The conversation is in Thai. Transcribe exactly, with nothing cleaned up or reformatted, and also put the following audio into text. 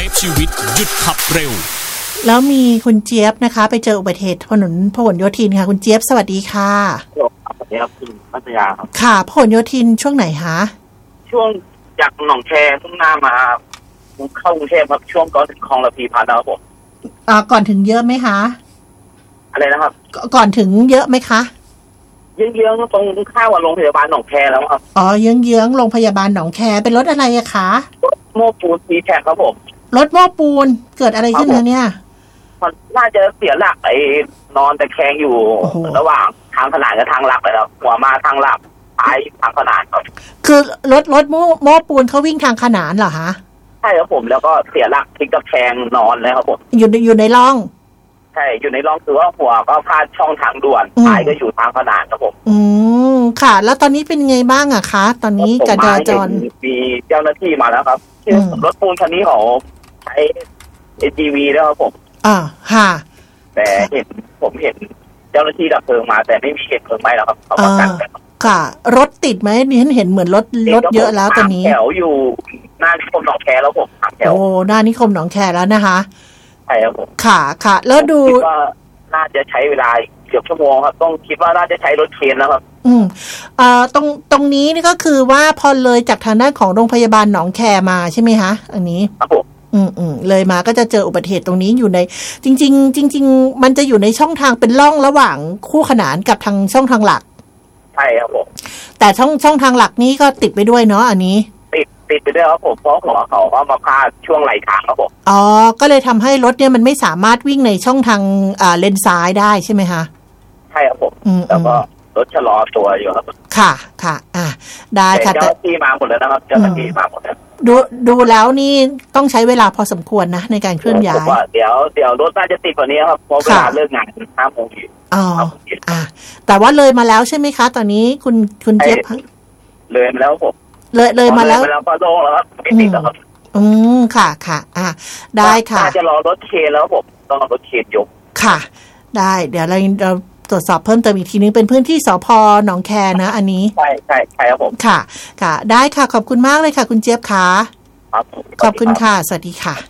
ฟชีวิตหยุดขับเร็วแล้วมีคุณเจี๊ยบนะคะไปเจออุบัติเหตุถนนพหลโยธินค่ะคุณเจี๊ยบสวัสดีค่ะสวัสดีครับคุณพัทยาครับค่ะพหลโยธินช่วงไหนคะช่วงจากหนองแคมุ่งหน้ามาเข้ากรุงเทพครับช่วงก่อนถึงคลองระพีพัฒน์ครับผมอ่าก่อนถึงเยอะไหมคะอะไรนะครับก่อนถึงเยอะไหมคะเยื้องๆตรงข้าวโรงพยาบาลหนองแคแล้วครับอ๋อเยื้องๆโรงพยาบาลหนองแคเป็นรถอะไรอะคะโม้ปูนซีแท็กครับผมรถโม้ปูนเกิดอะไรขึ้นคะเนี่ยมันน่าจะเสียหลักไอ้นอนตะแคงอยู่ระหว่างทางขนานกับทางหลักเลยครับหัวมาทางหลักท้ายทางขนานครับคือรถรถโม้โม้ปูนเขาวิ่งทางขนานเหรอคะใช่ครับผมแล้วก็เสียหลักพลิกตะแคงนอนเลยครับผมอยู่อยู่ในร่องใช่อยู่ในร่องคือว่าหัวก็พาดช่องทางด่วนท้ายก็อยู่ทางขนานครับผมอืมค่ะแล้วตอนนี้เป็นไงบ้างอะคะตอนนี้การจราจรมีเจ้าหน้าที่มาแล้วครับรถปูนคันนี้เขาใช้ เอ จี วี แล้วครับผมอ่าค่ะแต่เห็นผมเห็นเจ้าหน้าที่ดับเพลิงมาแต่ไม่มีเหตุเพลิงไหม้แล้วครับเขาประกันค่ะรถติดไหมนี่เห็นเหมือนรถรถเยอะแล้วตอนนี้แถวอยู่หน้านิคมหนองแคแล้วผมแถวโอ้หน้านิคมหนองแคแล้วนะคะใช่ครับผมค่ะค่ะแล้วดูว่าน่าจะใช้เวลาเกือบชั่วโมงครับต้องคิดว่าน่าจะใช้รถเคนแล้วครับอืมเอ่อตรงตรงนี้นี่ก็คือว่าพอเลยจากทางด้านของโรงพยาบาลหนองแคมาใช่ไหมคะอันนี้ครับผมอืมอืมเลยมาก็จะเจออุบัติเหตุตรงนี้อยู่ในจริงๆจริงๆมันจะอยู่ในช่องทางเป็นร่องระหว่างคู่ขนานกับทางช่องทางหลักใช่ครับผมแต่ช่องช่องทางหลักนี้ก็ติดไปด้วยเนาะอันนี้ติดติดไปด้วยครับผมเพราะหัวเขาก็มาพาดช่วงไหลทางครับผมอ๋อก็เลยทำให้รถเนี่ยมันไม่สามารถวิ่งในช่องทางอ่าเลนซ้ายได้ใช่ไหมคะใช่ครับผมแล้วก็รถชะลอตัวอยู่ครับค่ะค่ะอ่าได้ค่ะแต่เจ้าหน้าที่มาหมดแล้วนะครับเจ้าหน้าที่มาหมดแล้วดูดูแล้วนี่ต้องใช้เวลาพอสมควรนะในการเคลื่อนย้ายเดี๋ยวเดี๋ยวรถน่าจะติดกว่านี้ครับเพราะเวลาเลิกงานห้าโมงเย็นอ๋ออ่าแต่ว่าเลยมาแล้วใช่ไหมคะตอนนี้คุณคุณเจี๊ยบเลยมาแล้วผมเลยเลยมาแล้วแล้วพอโล่งแล้วครับไม่ติดแล้วครับอืมค่ะค่ะอ่าได้ค่ะน่าจะรอรถเคนแล้วผมต้องรอรถเคนยกค่ะได้เดี๋ยวเราเราตรวจสอบเพิ่มเติมอีกทีนึงเป็นพื้นที่สภ.หนองแคนะอันนี้ใช่ใช่ใช่ครับผมค่ะค่ะได้ค่ะขอบคุณมากเลยค่ะคุณเจี๊ยบค่ะครับขอบคุณค่ะสวัสดีค่ะ